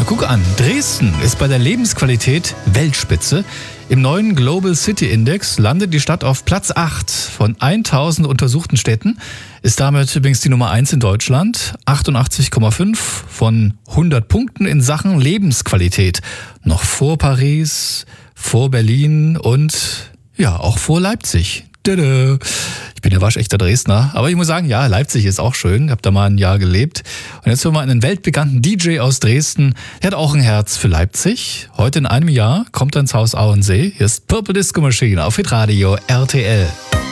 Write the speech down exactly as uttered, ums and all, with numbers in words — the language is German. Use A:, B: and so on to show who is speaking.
A: guck an, Dresden ist bei der Lebensqualität Weltspitze. Im neuen Global City Index landet die Stadt auf Platz acht von tausend untersuchten Städten, ist damit übrigens die Nummer eins in Deutschland, achtundachtzig Komma fünf von hundert Punkten in Sachen Lebensqualität. Noch vor Paris, vor Berlin und ja, auch vor Leipzig. Ich bin ja waschechter Dresdner, aber ich muss sagen, ja, Leipzig ist auch schön. Ich habe da mal ein Jahr gelebt. Und jetzt hören wir einen weltbekannten D J aus Dresden. Der hat auch ein Herz für Leipzig. Heute in einem Jahr kommt er ins Haus Auensee. Hier ist Purple Disco Machine auf Hitradio R T L.